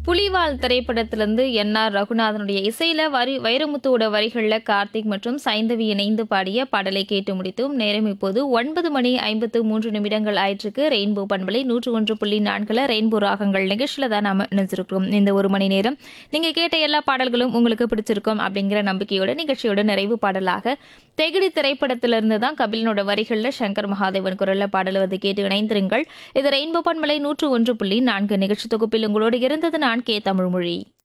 புலிவால் திரைப்படத்திலிருந்து என்.ஆர். ரகுநாதனுடைய இசையில வைரமுத்துவோட வரிகள்ல கார்த்திக் மற்றும் சைந்தவி இணைந்து பாடிய பாடலை கேட்டு முடித்தோம். நேரம் இப்போது 9:53 ஆயிற்றுக்கு. ரெயின்போ பண்பலை 101.4 ரெயின்போ ராகங்கள் நிகழ்ச்சியில தான் நாம இணைஞ்சிருக்கிறோம். இந்த ஒரு மணி நேரம் நீங்க கேட்ட எல்லா பாடல்களும் உங்களுக்கு பிடிச்சிருக்கும் அப்படிங்கிற நம்பிக்கையோட நிகழ்ச்சியோட நிறைவு பாடலாக தெகிடி திரைப்படத்திலிருந்து தான் கபிலனோட வரிகள்ல சங்கர் மகாதேவன் குரல்ல பாடல் வந்து கேட்டு இணைந்திருங்கள். இது ரெயின்போ பண்பலை 101.4 நிகழ்ச்சி தொகுப்பில் உங்களோடு இருந்தது நான் கே தமிழ்மொழி.